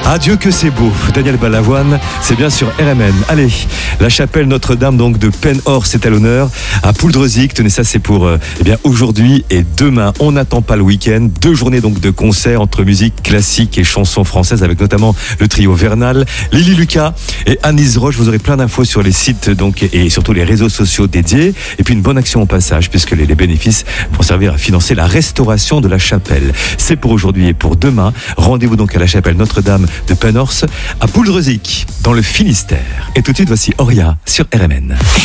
Adieu que c'est beau, Daniel Balavoine, c'est bien sur RMN. Allez, la chapelle Notre-Dame donc de Pen-Horst est à l'honneur. À Pouldrezic, tenez, ça c'est pour aujourd'hui et demain. On n'attend pas le week-end. 2 journées donc de concerts entre musique classique et chansons françaises avec notamment le trio Vernal, Lily Lucas et Anis Roche. Vous aurez plein d'infos sur les sites donc et surtout les réseaux sociaux dédiés. Et puis une bonne action au passage puisque les bénéfices vont servir à financer la restauration de la chapelle. C'est pour aujourd'hui et pour demain. Rendez-vous donc à la chapelle Notre-Dame de Pen-Horst à Pouldrezic dans le Finistère. Et tout de suite voici Oria sur RMN.